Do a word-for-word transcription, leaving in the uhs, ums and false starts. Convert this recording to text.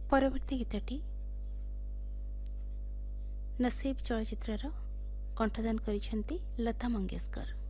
ପରବର୍ତ୍ତୀ ଗୀତଟି ନସିବ ଚଳଚ୍ଚିତ୍ରର କଣ୍ଠଦାନ କରିଛନ୍ତି ଲତା ମଙ୍ଗେଶକର।